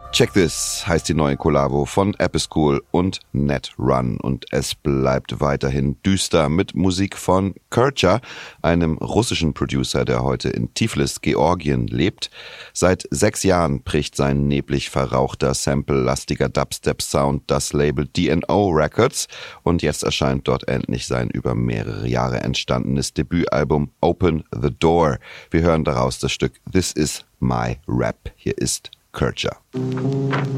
Check This heißt die neue Kollabo von Episcool und Netrun und es bleibt weiterhin düster mit Musik von Kurcha, einem russischen Producer, der heute in Tiflis, Georgien lebt. Seit 6 Jahren bricht sein neblig verrauchter, sample-lastiger Dubstep-Sound das Label D&O Records und jetzt erscheint dort endlich sein über mehrere Jahre entstandenes Debütalbum Open the Door. Wir hören daraus das Stück This Is My Rap. Hier ist Kurcha.